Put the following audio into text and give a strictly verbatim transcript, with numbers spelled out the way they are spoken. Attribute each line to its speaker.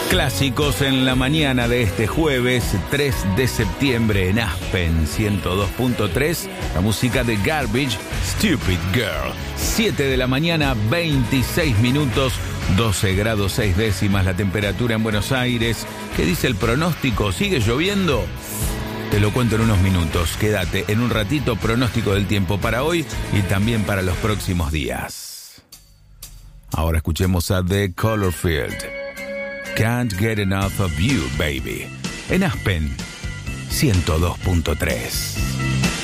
Speaker 1: Clásicos en la mañana de este jueves tres de septiembre en Aspen ciento dos punto tres. La música de Garbage, Stupid Girl. siete de la mañana, veintiséis minutos, doce grados seis décimas la temperatura en Buenos Aires. ¿Qué dice el pronóstico? ¿Sigue lloviendo? Te lo cuento en unos minutos. Quédate en un ratito. Pronóstico del tiempo para hoy y también para los próximos días. Ahora escuchemos a The Colorfield. Can't get enough of you, baby. En Aspen ciento dos punto tres.